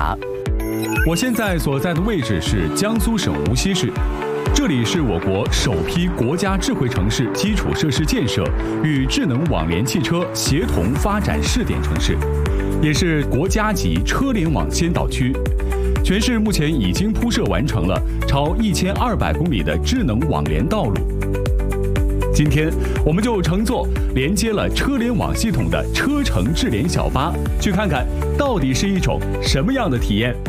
达。我现在所在的位置是江苏省无锡市，这里是我国首批国家智慧城市基础设施建设与智能网联汽车协同发展试点城市，也是国家级车联网先导区。全市目前已经铺设完成了超1200公里的智能网联道路。今天，我们就乘坐连接了车联网系统的车城智联小巴，去看看到底是一种什么样的体验。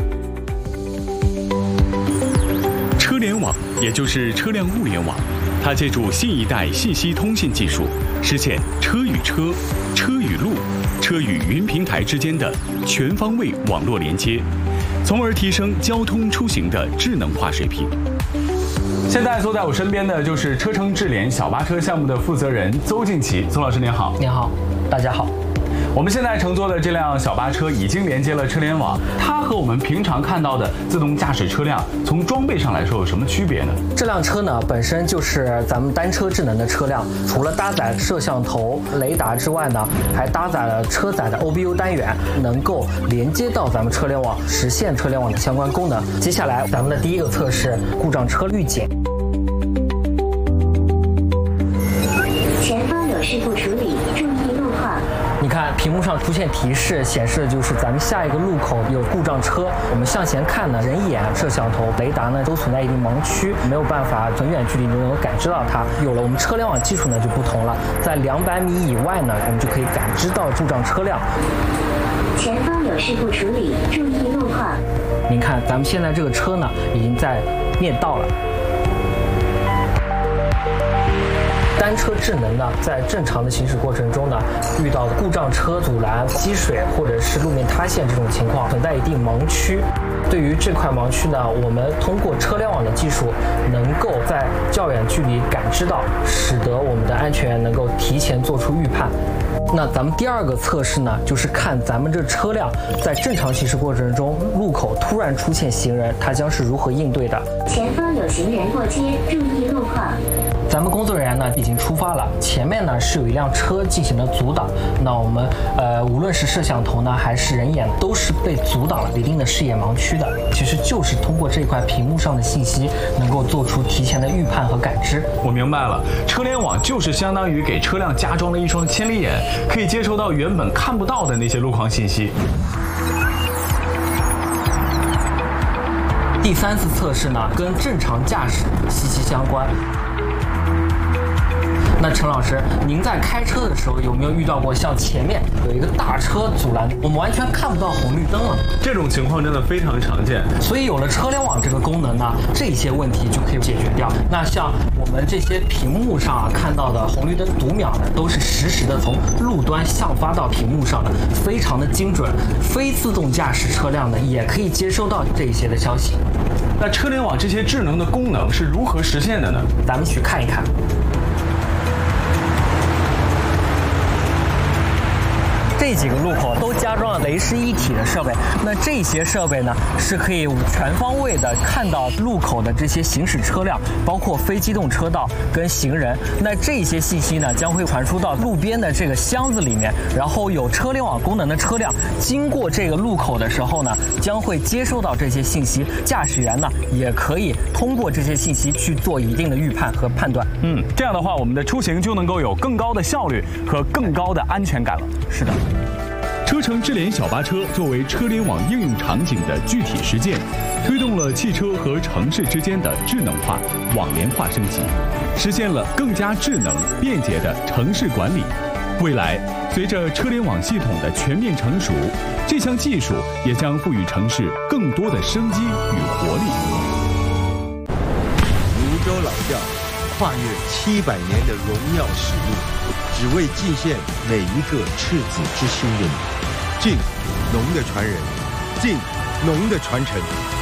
车联网也就是车辆物联网，它借助新一代信息通信技术，实现车与车、车与路、车与云平台之间的全方位网络连接，从而提升交通出行的智能化水平。现在坐在我身边的就是车城智联小巴车项目的负责人邹敬奇，邹老师您好。 您好，大家好。 我们现在乘坐的这辆小巴车已经连接了车联网，它和我们平常看到的自动驾驶车辆从装备上来说有什么区别呢？ 这辆车呢本身就是咱们单车智能的车辆，除了搭载摄像头、雷达之外呢，还搭载了车载的 OBU 单元，能够连接到咱们车联网，实现车联网的相关功能。接下来咱们的第一个测试故障车预警。 前方有事故处理，注意路况。 你看屏幕上出现提示，显示的就是咱们下一个路口有故障车。我们向前看呢，人眼、摄像头、雷达呢都存在一定盲区，没有办法很远距离就能够感知到它。有了我们车联网技术呢就不同了，在200米以外呢，我们就可以感知到故障车辆。 前方有事故处理，注意路况。 您看，咱们现在这个车呢已经在念道了。单车智能呢，在正常的行驶过程中呢，遇到故障车阻拦、积水或者是路面塌陷这种情况，存在一定盲区。对于这块盲区呢，我们通过车联网的技术，能够在较远距离感知到，使得我们的安全员能够提前做出预判。那咱们第二个测试呢，就是看咱们这车辆在正常行驶过程中，路口突然出现行人，它将是如何应对的。 前方有行人过街，注意路况。 咱们工作人员呢已经出发了，前面呢是有一辆车进行了阻挡，那我们无论是摄像头呢还是人眼，都是被阻挡了一定的视野盲区的。其实就是通过这块屏幕上的信息，能够做出提前的预判和感知。 我明白了，车联网就是相当于给车辆加装了一双千里眼，可以接收到原本看不到的那些路况信息。 第3次测试呢，跟正常驾驶息息相关。那陈老师，您在开车的时候有没有遇到过像前面有一个大车阻拦，我们完全看不到红绿灯了？ 这种情况真的非常常见。 所以有了车联网这个功能呢，这些问题就可以解决掉。那像我们这些屏幕上看到的红绿灯读秒呢，都是实时的从路端向发到屏幕上的，非常的精准。非自动驾驶车辆呢，也可以接收到这一些的消息。 那车联网这些智能的功能是如何实现的呢？ 咱们去看一看。这几个路口都加装了雷士一体的设备，那这些设备呢是可以全方位的看到路口的这些行驶车辆，包括非机动车道跟行人。那这些信息呢将会传输到路边的这个箱子里面，然后有车联网功能的车辆经过这个路口的时候呢，将会接收到这些信息，驾驶员呢也可以通过这些信息去做一定的预判和判断。 这样的话，我们的出行就能够有更高的效率和更高的安全感了。 是的。 车城智联小巴车作为车联网应用场景的具体实践，推动了汽车和城市之间的智能化、网联化升级，实现了更加智能、便捷的城市管理。未来，随着车联网系统的全面成熟，这项技术也将赋予城市更多的生机与活力。 泸州老窖跨越700年的荣耀使命，只为敬献每一个赤子之心的你。敬，农的传人；敬，农的传承。